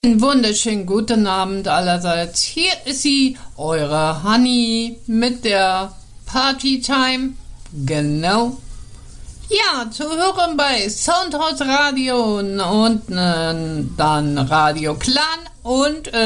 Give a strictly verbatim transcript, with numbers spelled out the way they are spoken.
Einen wunderschönen guten Abend allerseits. Hier ist sie, eure Honey mit der Partytime. Genau. Ja, zu hören bei Soundhouse Radio und äh, dann Radio Clan und äh,